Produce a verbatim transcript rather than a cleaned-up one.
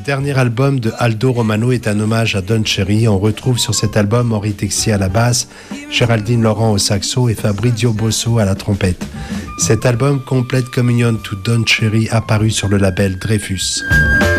dernier album de Aldo Romano est un hommage à Don Cherry. On retrouve sur cet album Henri Texier à la basse, Géraldine Laurent au saxo et Fabrizio Bosso à la trompette. Cet album complète Communion to Don Cherry apparu sur le label Dreyfus.